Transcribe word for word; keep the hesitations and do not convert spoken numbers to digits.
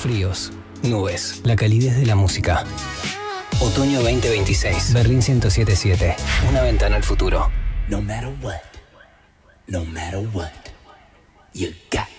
Fríos, nubes, la calidez de la música. Otoño veinte veintiséis, Berlín ciento siete punto siete. Una ventana al futuro. No matter what, no matter what, you got